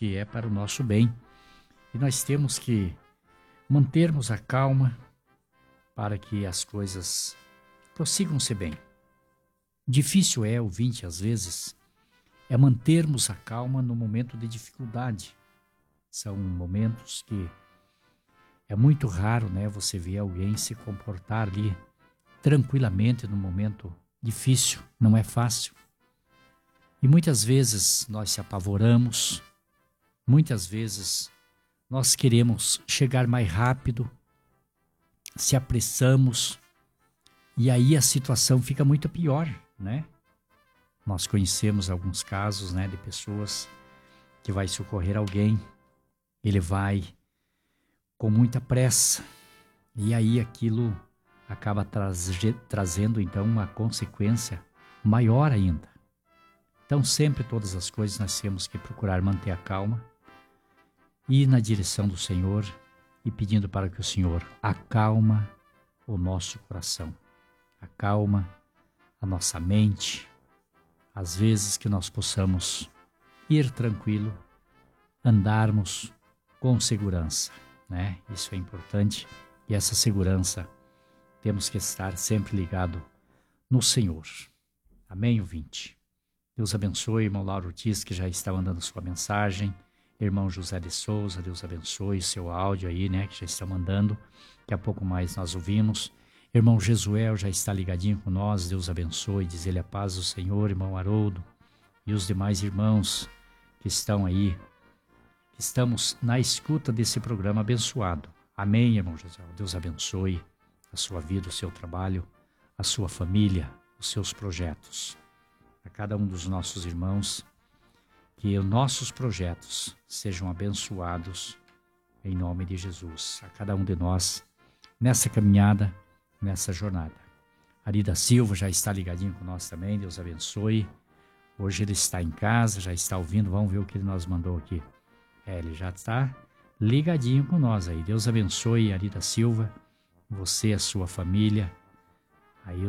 que é para o nosso bem. E nós temos que mantermos a calma para que as coisas prossigam-se bem. Difícil é, ouvinte, às vezes, é mantermos a calma no momento de dificuldade. São momentos que é muito raro, né, você ver alguém se comportar ali tranquilamente no momento difícil, não é fácil. E muitas vezes nós se apavoramos, muitas vezes nós queremos chegar mais rápido, se apressamos e aí a situação fica muito pior, né? Nós conhecemos alguns casos, né, de pessoas que vai socorrer alguém, ele vai com muita pressa e aí aquilo acaba trazendo então uma consequência maior ainda. Então sempre todas as coisas nós temos que procurar manter a calma, ir na direção do Senhor e pedindo para que o Senhor acalma o nosso coração, acalma a nossa mente, às vezes que nós possamos ir tranquilo, andarmos com segurança, né? Isso é importante e essa segurança temos que estar sempre ligado no Senhor. Amém, ouvinte? Deus abençoe, irmão Lauro Ortiz, que já está mandando sua mensagem. Irmão José de Souza, Deus abençoe o seu áudio aí, né, que já está mandando. Daqui a pouco mais nós ouvimos. Irmão Jesuel já está ligadinho com nós, Deus abençoe, diz ele a paz do Senhor. Irmão Haroldo e os demais irmãos que estão aí, que estamos na escuta desse programa abençoado. Amém, irmão Jesuel. Deus abençoe a sua vida, o seu trabalho, a sua família, os seus projetos. A cada um dos nossos irmãos, que os nossos projetos sejam abençoados em nome de Jesus. A cada um de nós, nessa caminhada, nessa jornada. Arida Silva já está ligadinho com nós também, Deus abençoe. Hoje ele está em casa, já está ouvindo, vamos ver o que ele nos mandou aqui. Ele já está ligadinho com nós aí. Deus abençoe, Arida Silva, você, a sua família, aí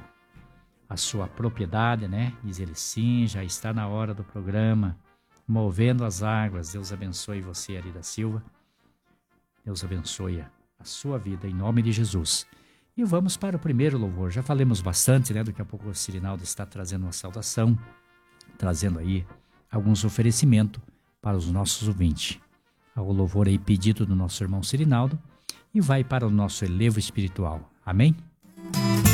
a sua propriedade, né? Diz ele sim, já está na hora do programa, movendo as águas. Deus abençoe você, Arida Silva. Deus abençoe a sua vida, em nome de Jesus. E vamos para o primeiro louvor. Já falamos bastante, né? Daqui a pouco o Cirinaldo está trazendo uma saudação, trazendo aí alguns oferecimentos para os nossos ouvintes. O louvor aí pedido do nosso irmão Cirinaldo e vai para o nosso elevo espiritual. Amém?